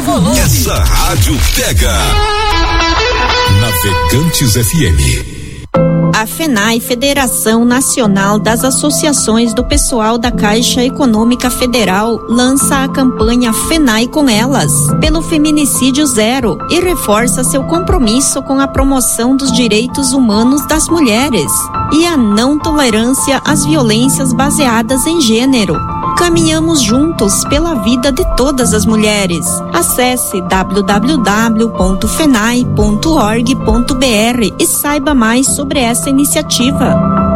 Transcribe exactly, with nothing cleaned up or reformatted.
volume. Essa rádio pega. Navegantes F M. A FENAI, Federação Nacional das Associações do Pessoal da Caixa Econômica Federal, lança a campanha FENAI com Elas, pelo feminicídio zero, e reforça seu compromisso com a promoção dos direitos humanos das mulheres e a não tolerância às violências baseadas em gênero. Caminhamos juntos pela vida de todas as mulheres. Acesse w w w ponto fenai ponto org ponto b r e saiba mais sobre essa iniciativa.